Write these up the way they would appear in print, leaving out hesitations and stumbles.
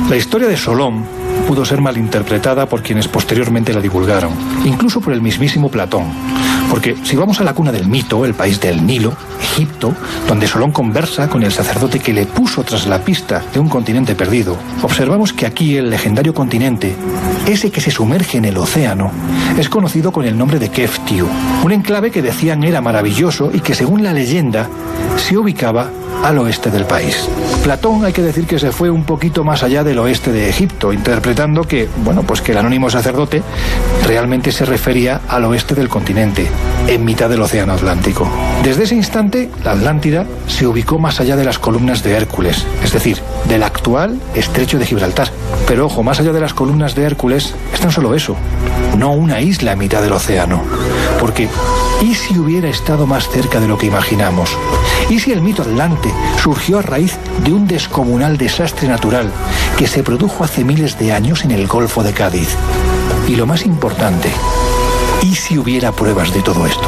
La historia de Solón pudo ser malinterpretada por quienes posteriormente la divulgaron, incluso por el mismísimo Platón. Porque si vamos a la cuna del mito, el país del Nilo, Egipto, donde Solón conversa con el sacerdote que le puso tras la pista de un continente perdido, observamos que aquí el legendario continente, ese que se sumerge en el océano, es conocido con el nombre de Keftiu, un enclave que decían era maravilloso y que según la leyenda se ubicaba al oeste del país. Platón, hay que decir que se fue un poquito más allá del oeste de Egipto, interpretando que, pues que el anónimo sacerdote realmente se refería al oeste del continente, en mitad del océano Atlántico. Desde ese instante, la Atlántida se ubicó más allá de las columnas de Hércules, es decir, del actual estrecho de Gibraltar. Pero ojo, más allá de las columnas de Hércules es tan solo eso, no una isla en mitad del océano. Porque, ¿y si hubiera estado más cerca de lo que imaginamos? ¿Y si el mito Atlante surgió a raíz de un descomunal desastre natural que se produjo hace miles de años en el Golfo de Cádiz? Y lo más importante, ¿y si hubiera pruebas de todo esto?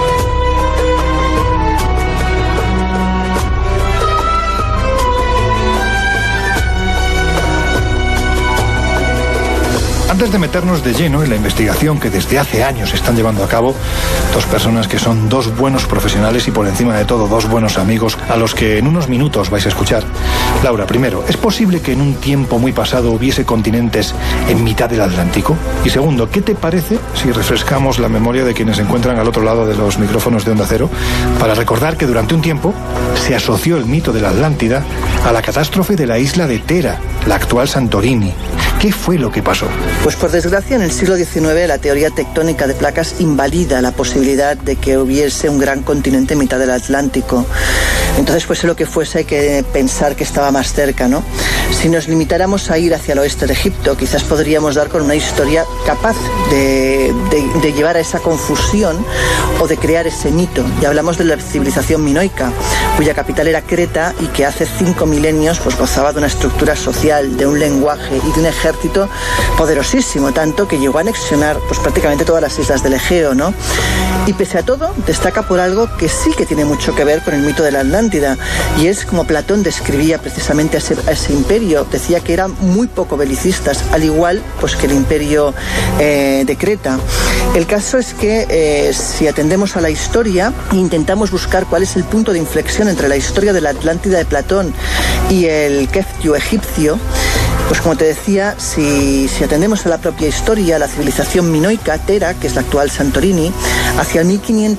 Antes de meternos de lleno en la investigación que desde hace años están llevando a cabo dos personas que son dos buenos profesionales y por encima de todo dos buenos amigos a los que en unos minutos vais a escuchar. Laura, primero, ¿es posible que en un tiempo muy pasado hubiese continentes en mitad del Atlántico? Y segundo, ¿qué te parece si refrescamos la memoria de quienes se encuentran al otro lado de los micrófonos de Onda Cero para recordar que durante un tiempo se asoció el mito de la Atlántida a la catástrofe de la isla de Tera, la actual Santorini? ¿Qué fue lo que pasó? Pues por desgracia en el siglo XIX la teoría tectónica de placas invalida la posibilidad de que hubiese un gran continente en mitad del Atlántico. Entonces fuese lo que fuese hay que pensar que estaba más cerca, ¿no? Si nos limitáramos a ir hacia el oeste de Egipto, quizás podríamos dar con una historia capaz de llevar a esa confusión o de crear ese mito. Y hablamos de la civilización minoica, cuya capital era Creta y que hace 5 milenios pues gozaba de una estructura social, de un lenguaje y de un ejército poderosísimo, tanto que llegó a anexionar pues prácticamente todas las islas del Egeo, ¿no? Y pese a todo, destaca por algo que sí que tiene mucho que ver con el mito de la Atlántida, y es como Platón describía precisamente a ese imperio. Decía que eran muy poco belicistas, al igual pues que el imperio de Creta. El caso es que si atendemos a la historia e intentamos buscar cuál es el punto de inflexión entre la historia de la Atlántida de Platón y el Keftiu egipcio, pues como te decía, si atendemos a la propia historia, la civilización minoica, Tera, que es la actual Santorini, hacia el 1500